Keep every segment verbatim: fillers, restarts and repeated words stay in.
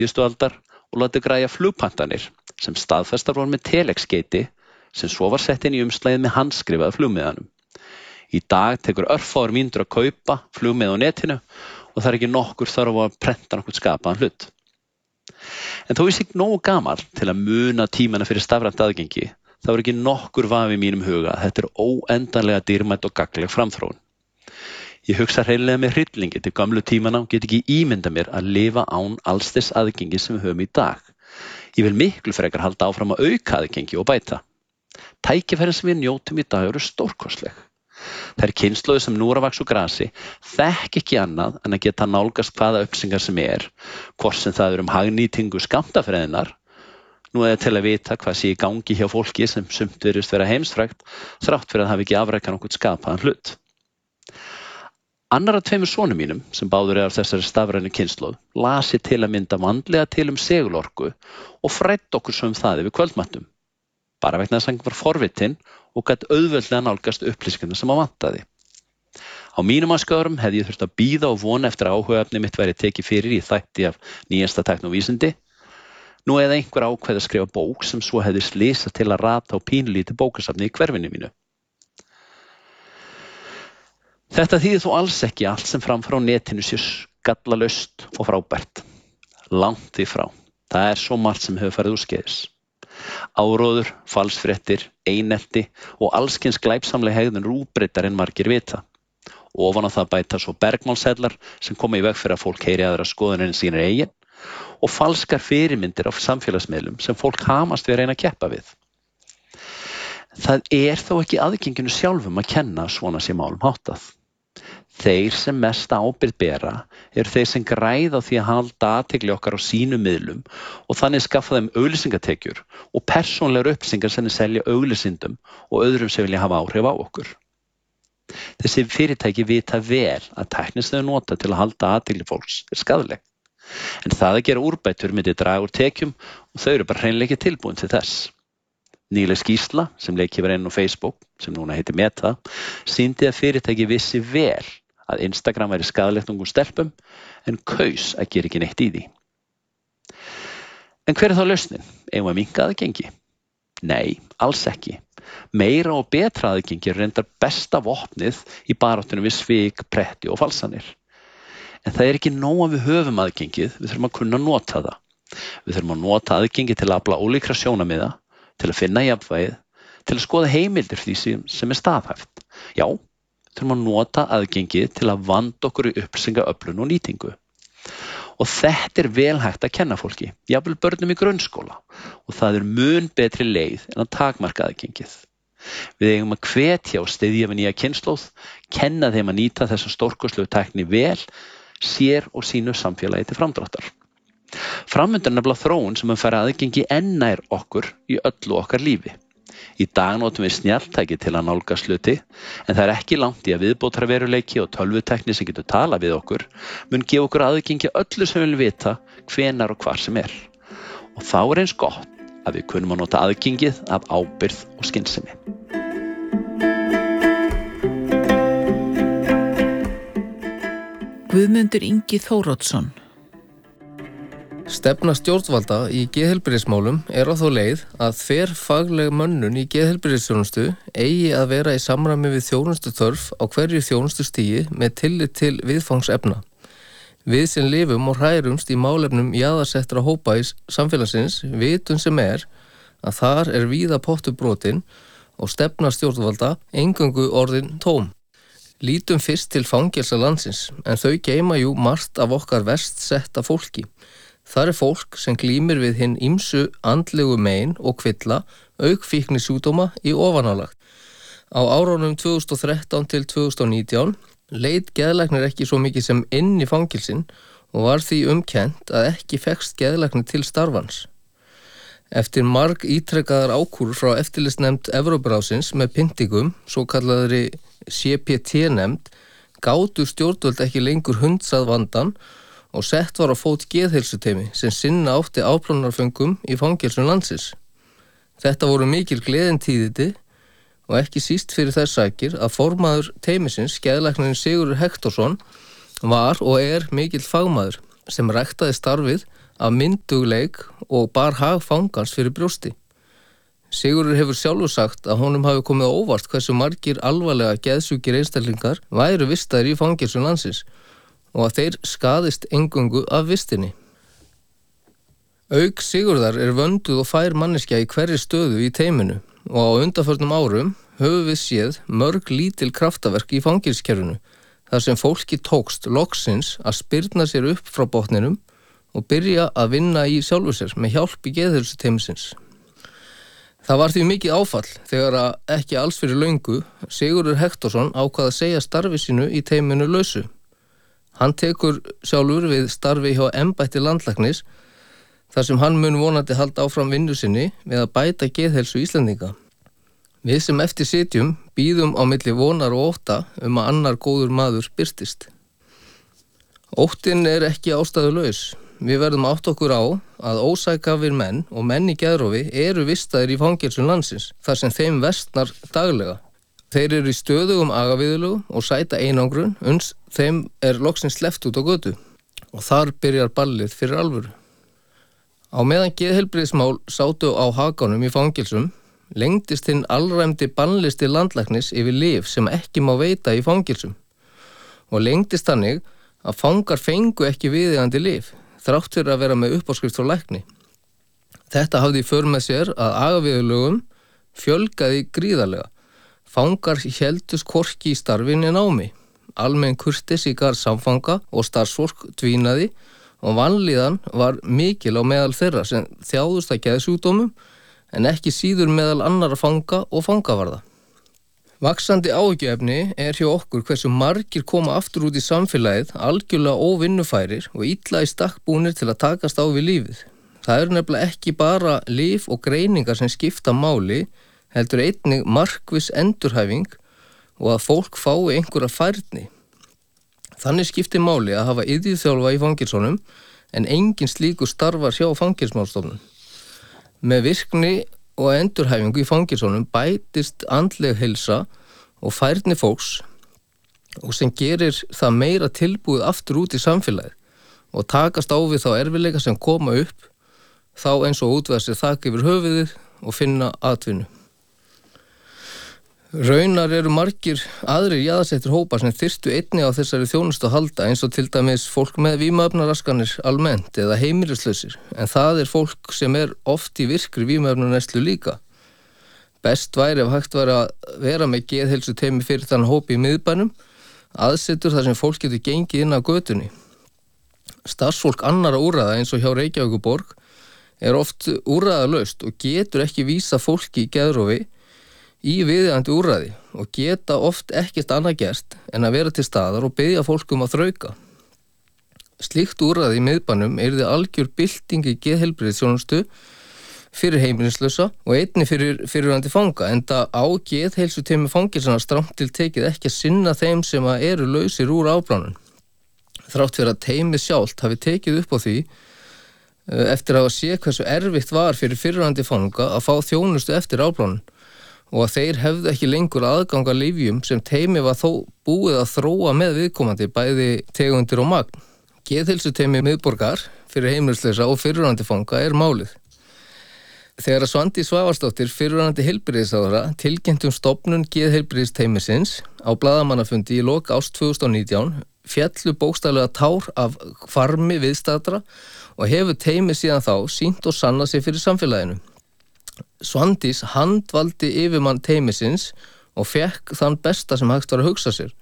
síðustu aldar og látið græja flugpantanir sem staðfestar voru með telexgeiti sem svo var sett inn í umslagið með handskrifaða flugmiðanum. Í dag tekur örfáar mínútur að kaupa flugmiða á netinu og það er ekki nokkur þarf að prenta nokkuð skapaðan hlut. En þó ég sé nógu gamall til að muna tímana fyrir stafrænt aðgengi, þá er ekki nokkur vafi í mínum huga að þetta er óendanlega dýrmætt og gagnleg framþróun. Ég hugsa hreinlega með hryllingi til gömlu tímana og get ekki ímyndað mér að lifa án alls þess aðgengi sem við höfum í dag. Ég vil miklu frekar halda áfram að auka aðgengi og bæta. Tækifærin sem við njótum í dag eru stórkostleg. Þær kynslóðir sem nú eru að vaxa úr grasi þekki ekki annað en að geta nálgast hvaða upplýsingar sem er, hvort sem það er um hagnýtingu skammtafræðinnar, nú eða til að vita hvað sé í gangi hjá fólki sem sumt virðist vera heimsfrægt, þrátt fyrir að hafa ekki afrekað nokkurn skapaðan hlut. Annar af tveimur sonum mínum, sem báður er af þessari stafrænu kynslóð, lasi til að mynda vandlega til um segulorku og fræddi okkur svo um það yfir kvöldmattum. Bara vegna þess að hann var forvitinn og gat auðveldlega nálgast upplýsingarnar sem hann vantaði. Á mínum ársköðurum hefði ég þurft að bíða og vona eftir að áhugaefni mitt væri tekið fyrir í þætti af nýjasta tækni og vísindi. Nú eða einhver ákveð að skrifa bók sem svo hefði slysað til að rata á pínulítið bókasafni í hverfinu mínu. Þetta þýðir þó alls ekki allt sem framför á netinu sé gallalaust og frábært. Langt því frá. Það er svo margt sem hefur farið úrskeiðis. Áróður, falsfréttir, einelti og allskyns glæpsamleg hegðun rúbreyttar en margir vita. Ofan á það bæta svo bergmálshellar sem koma í veg fyrir að fólk heyri aðra skoðanir en sínir eigin og falskar fyrirmyndir á samfélagsmiðlum sem fólk hamast við að reyna að keppa við. Það er þó ekki aðgenginu sjálfum að kenna að svona sé málum háttað. Þeir sem mesta ábyrgð bera eru þeir sem græða á því að halda athygli okkar á sínum miðlum og þannig skaffa þeim auglýsingatekjur og persónlegar upplýsingar sem þeir selja auglýsendum og öðrum sem vilja hafa áhrif á okkur. Þessi fyrirtæki vita vel að tæknin sem þau nota til að halda athygli fólks er skaðleg. En það að gera úrbætur myndi draga úr tekjum og þau eru bara hreinlega ekki tilbúin til þess. Nýleg skýrsla sem leikið var inn á Facebook, sem núna heitir Meta, sýndi að fyrirtæki vissi vel að Instagram væri skaðlegt ungum stelpum en kaus að gera ekki neitt í því. En hver er þá lausnin? Eigum við að minnka aðgengi? Nei, alls ekki. Meira og betra aðgengi er reyndar besta vopnið í baráttunum við svik, pretti og falsanir. En það er ekki nóg að við höfum aðgengið, við þurfum að kunna nota það. Við þurfum að nota aðgengi til að afla ólíkra sjónarmiða, til að finna jafnvægið, til að skoða heimildir því sem er staðhæft. Já, við þurfum að nota aðgengið til að vanda okkur í upplýsingaöflun og nýtingu. Og þetta er vel hægt að kenna fólki, jafnvel börnum í grunnskóla, og það er mun betri leið en að takmarka aðgengið. Við eigum að hvetja og styðja við nýja kynslóð, kenna þeim að nýta þessa stórkostlegu tækni vel, sér og sínu samfélagi til framdráttar. Framundan er nefnilega þróun sem mun færa aðgengi enn nær okkur í öllu okkar lífi. Í dag notum við snjalltæki til að nálgast hluti, en það er ekki langt í að viðbótarveruleiki og tölvutækni sem getur talað við okkur mun gefa okkur aðgengi öllu sem við viljum vita hvenar og hvar sem er. Og þá er eins gott að við kunnum að nota aðgengið af ábyrgð og skynsemi. Guðmundur Ingi Þóroddsson. Stefna stjórnvalda í geðheilbrigðismálum er á þá leið að þverfagleg mönnun í geðheilbrigðisþjónustu eigi að vera í samræmi við þjónustuþörf á hverju þjónustustigi með tillit til viðfangsefna. Við sem lifum og hrærumst í málefnum jaðarsettra hópa í samfélagsins vitum sem er að þar er víða pottur brotinn og stefna stjórnvalda eingöngu orðin tóm. Lítum fyrst til fangelsa landsins, en þau geyma jú margt af okkar verst setta fólki. Þar er fólk sem glímir við hinn ýmsu andlegu mein og kvilla auk fíknisjúkdóma í ofanálag. Á árunum tvö þúsund og þrettán til tvö þúsund og nítján leit geðlæknir ekki svo mikið sem inn í fangelsin og var því umkennt að ekki fékkst geðlæknir til starfans. Eftir marg ítrekkaðar ákúrur frá eftirlitsnefnd Evrópuráðsins með pyntingum, svo kallaðri C P T-nefnd, gátu stjórnvöld ekki lengur hundsað vandan og sett var á fót geðheilsuteymi sem sinna átti afplánarföngum í fangelsum landsins. Þetta voru mikil gleðintíðindi og ekki síst fyrir þess sakir að formaður teymisins, geðlæknirinn Sigurður Hektorsson, var og er mikill fagmaður sem ræktaði starfið af myndugleik og bar hag fangans fyrir brjósti. Sigurður hefur sjálfur sagt að honum hafi komið á óvart hversu margir alvarlega geðsjúkir einstaklingar væru vistaðir í fangelsum landsins og að þeir skaðist eingöngu af vistinni. Auk Sigurðar er vönduð og fær manneskja í hverri stöðu í teyminu og á undanförnum árum höfum við séð mörg lítil kraftaverk í fangelskerfinu þar sem fólki tókst loksins að spyrna sér upp frá botninum og byrja að vinna í sjálfu sér með hjálp í geðheilsuteymisins. Það var því mikið áfall þegar að ekki alls fyrir löngu Sigurður Hektorsson ákvað að segja starfi sínu í teyminu lausu. Hann tekur sjálfur við starfi hjá embætti landlæknis þar sem hann mun vonandi halda áfram vinnu sinni við að bæta geðheilsu Íslendinga. Við sem eftir sitjum bíðum á milli vonar og ótta um að annar góður maður birtist. Óttinn er ekki ástæðulaus. Við verðum átt okkur á að ósækafir menn og menn í geðrofi eru vistaðir í fangelsum landsins þar sem þeim versnar daglega. Þeir eru í stöðugum agaviðurlögum og sæta einangrun uns þeim er loksins sleppt út á götu og þar byrjar ballið fyrir alvöru. Á meðan geðheilbrigðismál sátu á hakanum í fangelsum lengdist hinn alræmdi bannlisti landlæknis yfir lyf sem ekki má veita í fangelsum og lengdist þannig að fangar fengu ekki viðeigandi lyf þrátt fyrir að vera með uppáskrift frá lækni. Þetta hafði í för með sér að agaviðurlögum fjölgaði gríðarlega. Fangar héldust hvorki í starfinni námi. Almenn kurteisi í garð samfanga og starfsfólk dvínaði og vanlíðan var mikil á meðal þeirra sem þjáðust að geðsjúkdómum en ekki síður meðal annarra fanga og fangavarða. Vaxandi áhyggjuefni er hjá okkur hversu margir koma aftur út í samfélagið algjörlega óvinnufærir og illa í stakk búnir til að takast á við lífið. Það eru nefnilega ekki bara lyf og greiningar sem skipta máli, heldur einnig markviss endurhæfing og að fólk fái einhverja færni. Þannig skiptir máli að hafa iðjuþjálfa í fangelsunum en engin slíkur starfar hjá Fangelsismálastofnun. Með virkni og endurhæfingu í fangelsunum bætist andleg heilsa og færni fólks og sem gerir það meira tilbúið aftur út í samfélagið og takast á við þá erfiðleika sem koma upp þá eins og útvega sér þak yfir höfuðið og finna atvinnu. Raunar eru margir aðrir jaðarsettir hópar sem þyrftu einnig á þessari þjónustu að halda eins og til dæmis fólk með vímuefnaraskanir almennt eða heimilislausir en það er fólk sem er oft í virkri vímuefnaneyslu líka. Best væri ef hægt væri að vera með geðheilsuteymi fyrir þann hópi í miðbænum, aðsetur þar sem fólk getur gengið inn á götunni. Starfsfólk annarra úrræða eins og hjá Reykjavíkurborg er oft úrræðalaust og getur ekki vísa fólki í geðrofi í viðeigandi úrræði og geta oft ekkert annað gert en að vera til staðar og biðja fólk um að þrauka. Slíkt úrræði í miðbænum yrði algjör bylting í geðheilbrigðisþjónustu fyrir heimilislausa og einnig fyrir fyrrverandi fanga, enda á geðheilsuteymi fangelsana strangt til tekið ekki að sinna þeim sem eru lausir úr afplánun. Þrátt fyrir að teymið sjálft hafi tekið upp á því eftir að hafa séð hversu erfitt var fyrir fyrrverandi fanga að fá þjónustu eftir afplánun og að þeir hefðu ekki lengur aðgang að lyfjum sem teymið var þó búið að þróa með viðkomandi bæði tegundir og magn. Geðheilsuteymi miðborgar fyrir heimilislausa og fyrrverandi fanga er málið. Þegar að Svandís Svavarsdóttir, fyrrverandi heilbrigðisráðherra, tilkynnti um stofnun geðheilbrigðisteymisins á blaðamannafundi í lok árs tvö þúsund og nítján, féllu bókstaflega tár af hvarmi viðstaddra og hefur teymið síðan þá sýnt og sannað sig fyrir samfélaginu. Svandís handvaldi yfirmann teymisins og fekk þann besta sem hægt var að hugsa sér.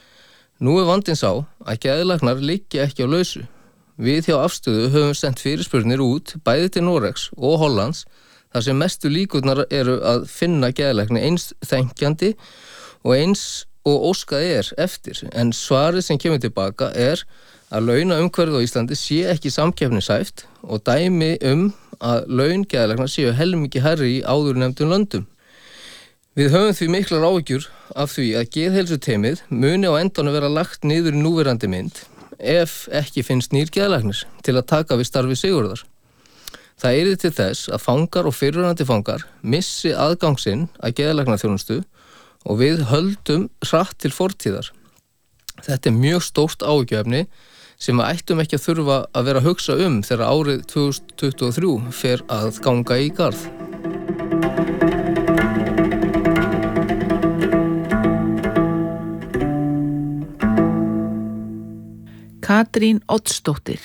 Nú er vandinn sá að geðlæknar liggja ekki á lausu. Við hjá Afstöðu höfum sendt fyrirspurnir út bæði til Noregs og Hollands þar sem mestu líkurnar eru að finna geðlækni eins þenkjandi og eins og óskað er eftir, en svarið sem kemur tilbaka er að launaumhverfið á Íslandi sé ekki samkeppnishæft og dæmi um að laun geðlækna séu helmingi hærri í áðurnefndum löndum. Við höfum því miklar áhyggjur af því að geðheilsuteymið muni á endanum vera lagt niður í núverandi mynd ef ekki finnst nýr geðlæknir til að taka við starfi Sigurðar. Það yrði til þess að fangar og fyrrverandi fangar missi aðgang sinn að geðlæknaþjónustu og við höldum hratt til fortíðar. Þetta er mjög stórt áhyggjuefni sem við ættum ekki að þurfa að vera að hugsa um þegar árið tvö þúsund tuttugu og þrjú fer að ganga í garð. Katrín Oddsdóttir.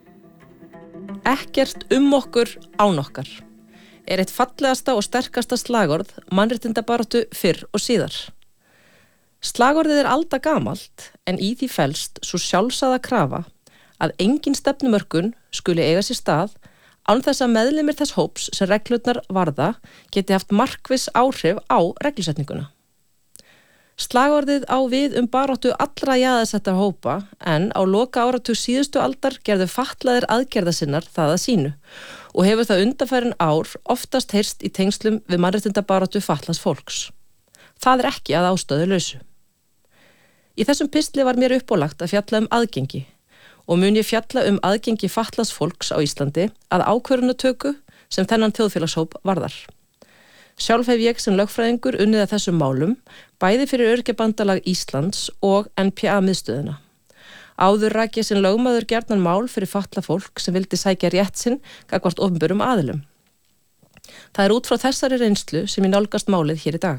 Ekkert um okkur án okkar er eitt fallegasta og sterkasta slagorð mannréttindabaráttu fyrr og síðar. Slagorðið er aldagamalt en í því felst svo sjálfsagða krafa að engin stefnumörkun skuli eiga sér stað án þess að meðlimir þess hóps sem reglurnar varða geti haft markviss áhrif á reglusetninguna. Slagorðið á við um baráttu allra jaðarsettra hópa en á loka áratug síðustu aldar gerðu fatlaðir aðgerðasinnar það að sínu og hefur það undanfærin ár oftast heyrst í tengslum við mannréttindabaráttu fatlaðs fólks. Það er ekki að ástæðu lausu. Í þessum pistli var mér uppálagt að fjalla um aðgengi og mun ég fjalla um aðgengi fatlaðs fólks á Íslandi að ákvörðunartöku sem þennan þjóðfélagshóp varðar. Sjálf hef ég sem lögfræðingur unnið að þessum málum, bæði fyrir Öryrkjabandalag Íslands og N P A-miðstöðina. Áður rak ég sem lögmaður gjarnan mál fyrir fatlað fólk sem vildi sækja rétt sinn gagnvart opinberum aðilum. Það er út frá þessari reynslu sem ég nálgast málið hér í dag.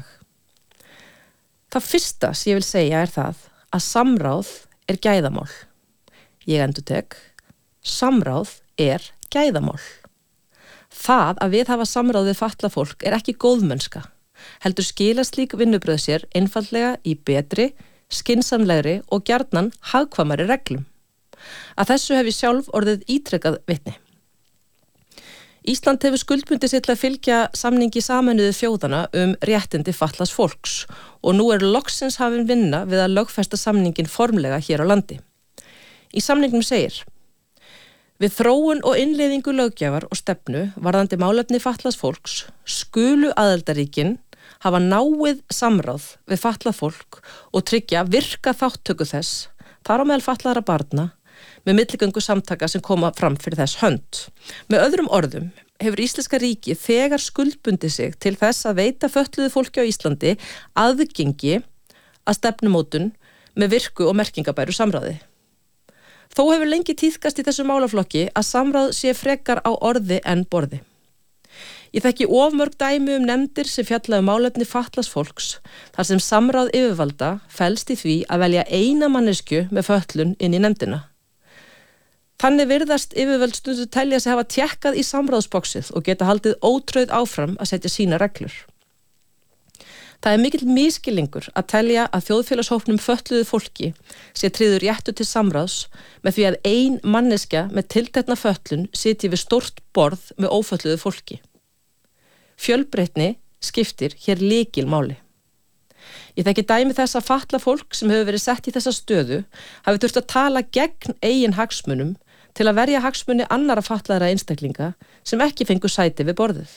Það fyrsta sem ég vil segja er það að samráð er gæðamál. Ég endurtek, samráð er gæðamál. Það að við hafa samráð við fatlað fólk er ekki góðmennska, heldur skila slík vinnubröð sér einfaldlega í betri, skynsamlegri og gjarnan hagkvæmari reglum. Að þessu hef ég sjálf orðið ítrekað vitni. Ísland hefur skuldbundið sig til að fylgja samningi Sameinuðu þjóðanna um réttindi fatlaðs fólks og nú er loksins hafin vinna við að lögfesta samningin formlega hér á landi. Í samningnum segir: Við þróun og innleiðingu löggjafar og stefnu varðandi málefni fatlaðs fólks skulu aðildarríkin hafa náið samráð við fatlað fólk og tryggja virka þáttöku þess, þar á meðal fatlaðra barna, með milligöngu samtaka sem koma fram fyrir þess hönd. Með öðrum orðum hefur Íslenska ríkið þegar skuldbundið sig til þess að veita fötluðu fólki á Íslandi aðgengi að stefnumótun með virku og merkingabæru samráði. Þó hefur lengi tíðkast í þessu málaflokki að samráð sé frekar á orði en borði. Ég þekki of mörg dæmi um nefndir sem fjalla um málefni fatlaðs fólks, þar sem samráð yfirvalda felst í því að velja eina manneskju með fötlun inn í nefndina. Þannig virðast yfirvöld stundu telja sig hafa tékkað í samráðsboxið og geta haldið ótrauð áfram að setja sína reglur. Það er mikill misskilningur að telja að þjóðfélagshópnum fötluðu fólki sé tryggður réttur til samráðs með því að ein manneskja með tiltekna fötlun sitji við stórt borð með ófötluðu fólki. Fjölbreytni skiptir hér lykilmáli. Ég þekki dæmi þess að fatlað fólk sem hefur verið sett í þessa stöðu hafi þurft að tala gegn eigin hagsmunum til að verja hagsmuni annara fatlaðra einstaklinga sem ekki fengu sæti við borðið.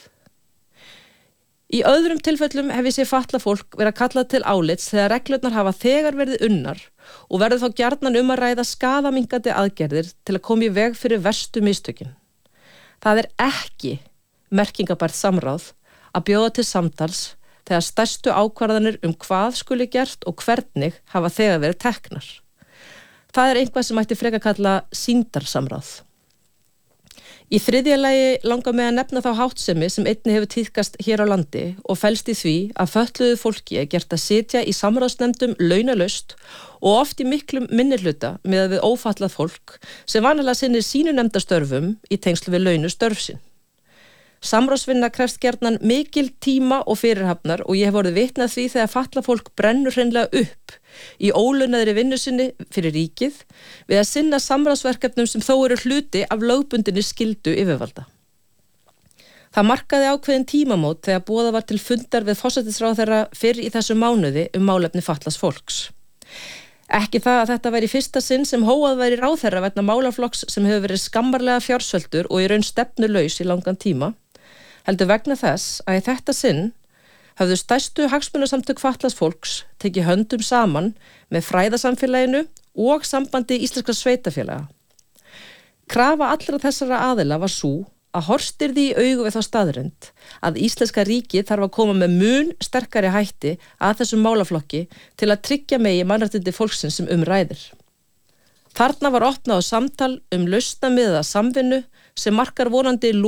Í öðrum tilfellum hef ég séð fatlað fólk vera kallað til álits þegar reglurnar hafa þegar verið unnar og verður þá gjarnan um að ræða skaðamingandi aðgerðir til að koma í veg fyrir verstu mistökin. Það er ekki merkingabært samráð að bjóða til samtals þegar stærstu ákvarðanir um hvað skuli gert og hvernig hafa þegar verið teknar. Það er eitthvað sem ætti frekar kalla sýndarsamráð. Í þriðja lagi langar mig að nefna þá háttsemi sem einnig hefur tíðkast hér á landi og felst í því að fötluðu fólki er gert að sitja í samráðsnefndum launalaust og oft í miklum minnihluta miðað við ófatlað fólk sem vanalega sinnir sínu nefndastörfum í tengslu við launustörf sín. Samráðsvinna krefst gjarnan mikil tíma og fyrirhafnar og ég hef orðið vitni að því þegar fatlað fólk brennur hreinlega upp í ólaunaðri vinnu sinni fyrir ríkið við að sinna samráðsverkefnum sem þó eru hluti af lögbundinni skyldu yfirvalda. Það markaði ákveðin tímamót þegar boðað var til fundar við forsætisráðherra fyrr í þessu mánuði um málefni fatlaðs fólks. Ekki það að þetta væri fyrsta sinn sem hóað væri ráðherra vegna málaflokks sem hefur verið skammarlega fjársveltur og í raun stefnulaus í langan tíma, heldur vegna þess að í þetta sinn höfðu stærstu hagsmunasamtök fatlaðs fólks tekið höndum saman með fræðasamfélaginu og sambandi íslenskra sveitafélaga. Krafa allra þessara aðila var sú að horfst yrði í augu við þá staðreynd að íslenska ríkið þarf að koma með mun sterkari hætti að þessum málaflokki til að tryggja megi mannréttindi fólksins sem um ræðir. Þarna var opnað á samtal um lausnamiðaða samvinnu sem markar vonandi